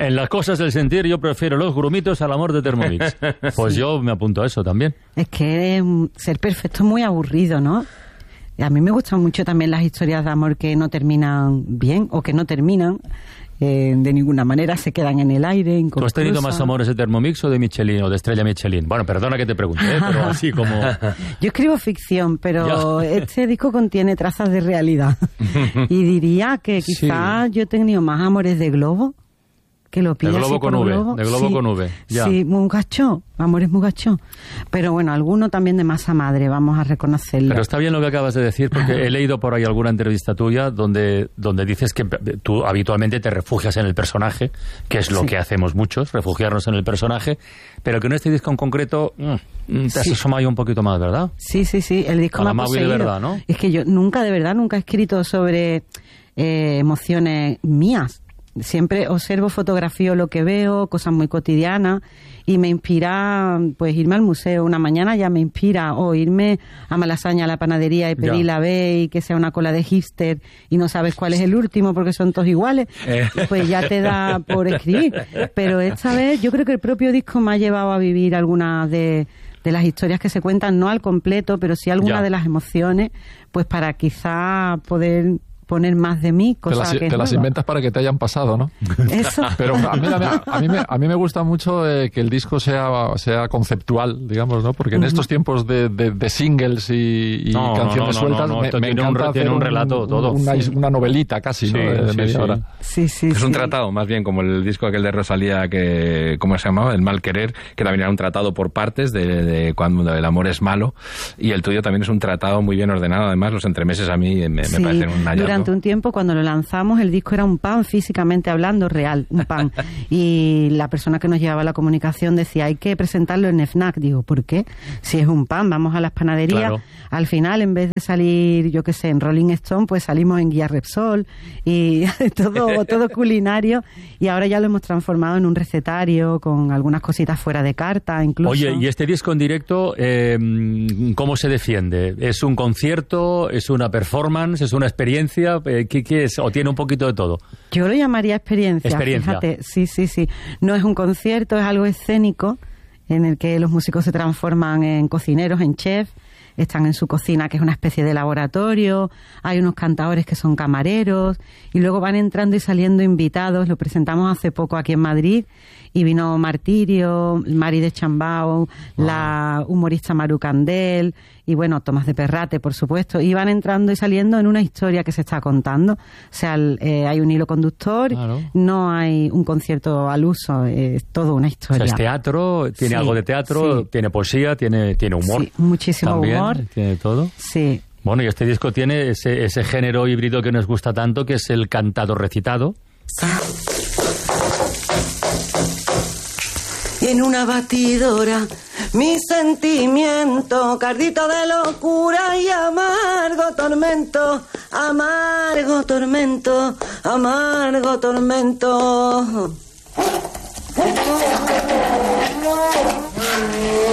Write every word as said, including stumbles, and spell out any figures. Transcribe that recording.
En las cosas del sentir yo prefiero los grumitos al amor de Thermomix. Pues sí. Yo me apunto a eso también. Es que ser perfecto es muy aburrido, ¿no? A mí me gustan mucho también las historias de amor que no terminan bien o que no terminan eh, de ninguna manera, se quedan en el aire, inconclusas. ¿Tú has tenido más amores de Thermomix o de Michelin o de Estrella Michelin? Bueno, perdona que te pregunte, ¿eh? Pero así como... Yo escribo ficción, pero ya. Este disco contiene trazas de realidad. Y diría que quizás sí. Yo he tenido más amores de globo. Que lo de globo con V, globo. de globo sí, con V. Ya. Sí, muy gacho, amores muy gacho. Pero bueno, alguno también de masa madre, vamos a reconocerlo. Pero está bien lo que acabas de decir, porque he leído por ahí alguna entrevista tuya donde, donde dices que tú habitualmente te refugias en el personaje, que es lo sí. que hacemos muchos, refugiarnos en el personaje, pero que en este disco en concreto te has sí. asomado un poquito más, ¿verdad? Sí, sí, sí, el disco a me ha poseído. De verdad, ¿no? Es que yo nunca, de verdad, nunca he escrito sobre eh, emociones mías. Siempre observo, fotografío lo que veo, cosas muy cotidianas, y me inspira, pues, irme al museo una mañana ya me inspira, o irme a Malasaña a la panadería y pedir la B y que sea una cola de hipster y no sabes cuál es el último porque son todos iguales, eh. pues ya te da por escribir. Pero esta vez yo creo que el propio disco me ha llevado a vivir algunas de... de las historias que se cuentan, no al completo, pero sí algunas de las emociones, pues para quizá poder poner más de mí, cosa te las, que te las inventas para que te hayan pasado, ¿no? Eso. Pero a mí, a, a, mí me, a mí me gusta mucho eh, que el disco sea, sea conceptual, digamos, ¿no? Porque en estos tiempos de, de, de singles y, y no, canciones no, no, sueltas no, no, me, me encanta un, tiene un relato un, todo. Una, sí. una novelita casi, sí, ¿no? De, de sí, media sí. hora. Sí, sí, es sí. un tratado, más bien, como el disco aquel de Rosalía, que ¿cómo se llamaba? El mal querer, que también era un tratado por partes de, de cuando el amor es malo, y el tuyo también es un tratado muy bien ordenado. Además, los entremeses a mí me, sí, me parecen un hallazgo. Durante un tiempo, cuando lo lanzamos, el disco era un pan, físicamente hablando, real, un pan. Y la persona que nos llevaba la comunicación decía, hay que presentarlo en FNAC. Digo, ¿por qué? Si es un pan, vamos a las panaderías. Claro. Al final, en vez de salir, yo qué sé, en Rolling Stone, pues salimos en Guía Repsol y todo, todo culinario. Y ahora ya lo hemos transformado en un recetario con algunas cositas fuera de carta, incluso. Oye, ¿y este disco en directo eh, cómo se defiende? ¿Es un concierto? ¿Es una performance? ¿Es una experiencia? ¿Qué, qué es? ¿O tiene un poquito de todo? Yo lo llamaría experiencia. Experiencia. Fíjate, sí, sí, sí. No es un concierto, es algo escénico en el que los músicos se transforman en cocineros, en chefs. Están en su cocina, que es una especie de laboratorio, hay unos cantadores que son camareros, y luego van entrando y saliendo invitados. Lo presentamos hace poco aquí en Madrid, y vino Martirio, Mari de Chambao, wow. la humorista Maru Candel, y bueno, Tomás de Perrate, por supuesto, y van entrando y saliendo en una historia que se está contando. O sea, eh, hay un hilo conductor, claro. No hay un concierto al uso, es todo una historia. O sea, es teatro, tiene sí, algo de teatro, sí. Tiene poesía, tiene, tiene humor. Sí, muchísimo también, humor. Tiene todo. Sí. Bueno, y este disco tiene ese, ese género híbrido que nos gusta tanto, que es el cantado recitado. En una batidora, mi sentimiento, cardito de locura y amargo tormento, amargo tormento, amargo tormento.